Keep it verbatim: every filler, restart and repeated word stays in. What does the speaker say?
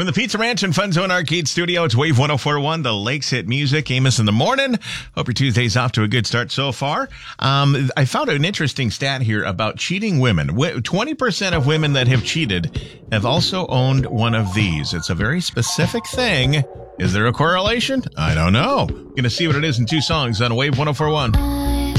From the Pizza Ranch and Fun Zone Arcade Studio, it's Wave one oh four point one, the Lakes Hit Music. Amos in the morning. Hope your Tuesday's off to a good start so far. Um, I found an interesting stat here about cheating women. twenty percent of women that have cheated have also owned one of these. It's a very specific thing. Is there a correlation? I don't know. Going to see what it is in two songs on Wave one oh four point one.